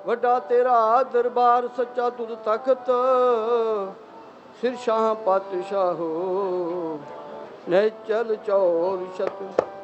ਵੱਡਾ ਤੇਰਾ ਦਰਬਾਰ ਸੱਚਾ ਤੁਧ ਤਖਤ ਸਿਰ ਸ਼ਾਹ ਪਾਤਸ਼ਾਹੋ ਨਿਚਲ ਚੌਰ ਛਤ